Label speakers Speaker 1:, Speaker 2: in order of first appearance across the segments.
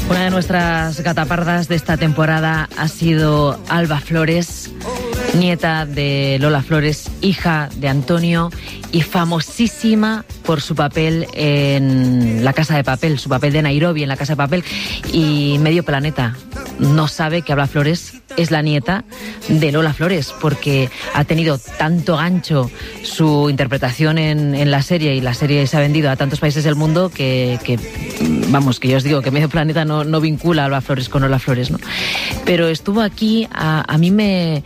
Speaker 1: Una de nuestras gatapardas de esta temporada ha sido Alba Flores, nieta de Lola Flores, hija de Antonio y famosísima por su papel en La Casa de Papel, su papel de Nairobi en La Casa de Papel. Y medio planeta no sabe que Alba Flores es la nieta de Lola Flores, porque ha tenido tanto gancho su interpretación en la serie, y la serie se ha vendido a tantos países del mundo que vamos, que yo os digo que medio planeta no vincula a Alba Flores con Lola Flores, ¿no? Pero estuvo aquí, a mí me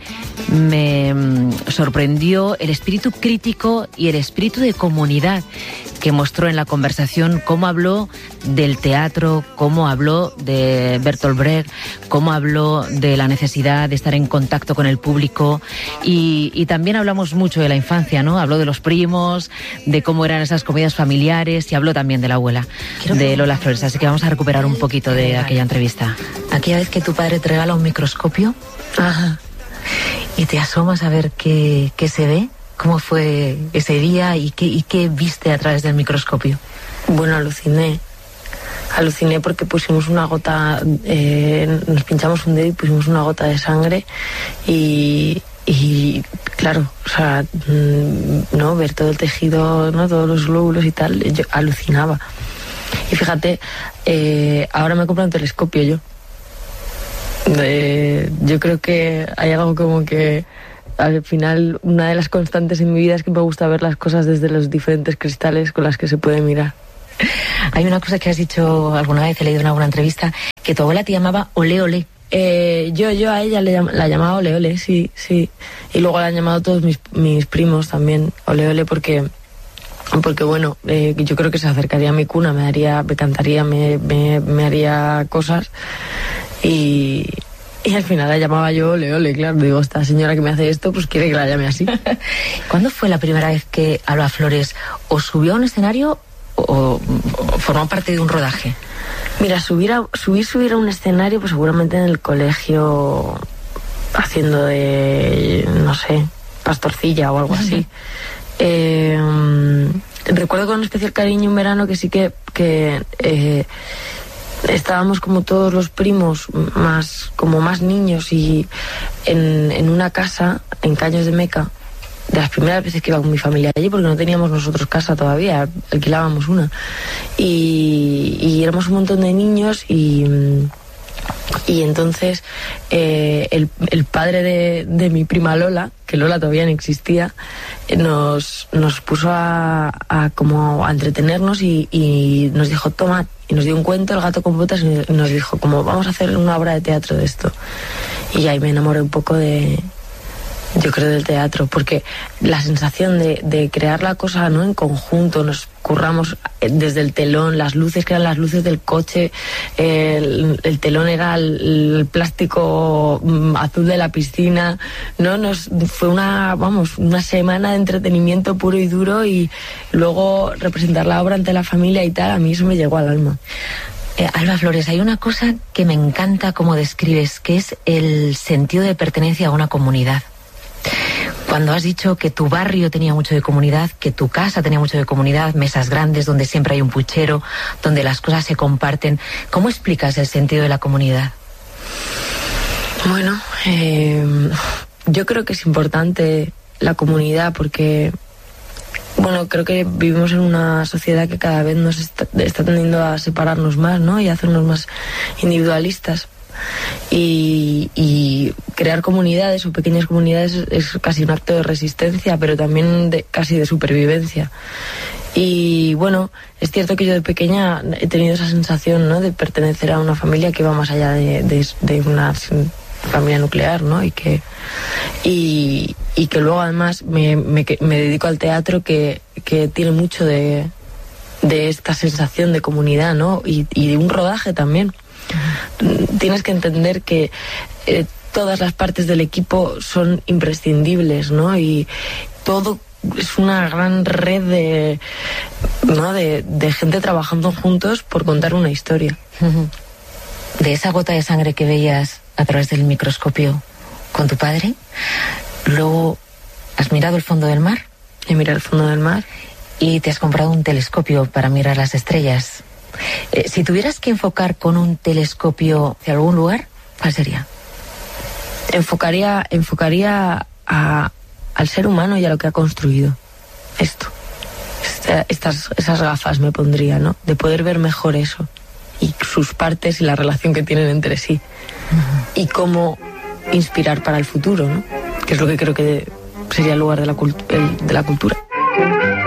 Speaker 1: sorprendió el espíritu crítico y el espíritu de comunidad que mostró en la conversación, cómo habló del teatro, cómo habló de Bertolt Brecht, cómo habló de la necesidad de estar en contacto con el público, y también hablamos mucho de la infancia, ¿no? Habló de los primos, de cómo eran esas comidas familiares, y habló también de la abuela, de Lola Flores. Así que vamos a recuperar un poquito de aquella entrevista.
Speaker 2: Aquella vez que tu padre te regala un microscopio,
Speaker 1: ajá,
Speaker 2: y te asomas a ver qué se ve. ¿Cómo fue ese día y qué viste a través del microscopio?
Speaker 3: Bueno, aluciné porque pusimos una gota, nos pinchamos un dedo y pusimos una gota de sangre y claro, o sea, no ver todo el tejido, no, todos los glóbulos y tal, yo alucinaba. Y fíjate, ahora me compré un telescopio yo. Yo creo que hay algo como que al final, una de las constantes en mi vida es que me gusta ver las cosas desde los diferentes cristales con las que se puede mirar.
Speaker 2: Hay una cosa que has dicho alguna vez, he leído en alguna entrevista, que tu abuela te llamaba Ole Ole.
Speaker 3: Yo a ella la llamaba Ole Ole, sí. Y luego la han llamado todos mis primos también Ole Ole porque bueno, yo creo que se acercaría a mi cuna, me cantaría, me haría cosas y al final la llamaba yo Ole Ole, claro. Digo, esta señora que me hace esto, pues quiere que la llame así.
Speaker 2: ¿Cuándo fue la primera vez que Alba Flores o subió a un escenario o formó parte de un rodaje?
Speaker 3: Mira, subir a un escenario, pues seguramente en el colegio, haciendo de, no sé, pastorcilla o algo así. Recuerdo con especial cariño un verano que sí que estábamos como todos los primos, más niños, y en una casa en Caños de Meca, de las primeras veces que iba con mi familia allí, porque no teníamos nosotros casa todavía, alquilábamos una, y éramos un montón de niños y entonces el padre de mi prima Lola, que Lola todavía no existía, nos puso a entretenernos y nos dijo, toma, y nos dio un cuento, El gato con botas, y nos dijo, como vamos a hacer una obra de teatro de esto. Y ahí me enamoré un poco yo creo, del teatro, porque la sensación de crear la cosa, ¿no?, en conjunto, nos curramos desde el telón, las luces que eran las luces del coche, el telón era el plástico azul de la piscina, ¿no? Fue una semana de entretenimiento puro y duro, y luego representar la obra ante la familia y tal, a mí eso me llegó al alma.
Speaker 2: Alba Flores, hay una cosa que me encanta cómo describes, que es el sentido de pertenencia a una comunidad. Cuando has dicho que tu barrio tenía mucho de comunidad, que tu casa tenía mucho de comunidad, mesas grandes donde siempre hay un puchero, donde las cosas se comparten, ¿cómo explicas el sentido de la comunidad?
Speaker 3: Bueno, yo creo que es importante la comunidad porque, bueno, creo que vivimos en una sociedad que cada vez nos está tendiendo a separarnos más, ¿no?, y a hacernos más individualistas. Y crear comunidades o pequeñas comunidades es casi un acto de resistencia, pero también casi de supervivencia. Y bueno, es cierto que yo de pequeña he tenido esa sensación, ¿no?, de pertenecer a una familia que va más allá de una familia nuclear, ¿no? Y que luego además me dedico al teatro que tiene mucho de esta sensación de comunidad, ¿no? Y de un rodaje también. Tienes que entender que todas las partes del equipo son imprescindibles, ¿no? Y todo es una gran red de gente trabajando juntos por contar una historia.
Speaker 2: De esa gota de sangre que veías a través del microscopio con tu padre, luego has mirado el fondo del mar.
Speaker 3: He mirado el fondo del mar.
Speaker 2: Y te has comprado un telescopio para mirar las estrellas. Si tuvieras que enfocar con un telescopio hacia algún lugar, ¿cuál sería?
Speaker 3: Enfocaría al ser humano y a lo que ha construido esto. Esas gafas me pondría, ¿no? De poder ver mejor eso y sus partes y la relación que tienen entre sí. Y cómo inspirar para el futuro, ¿no? Que es lo que creo que sería el lugar de la cultura.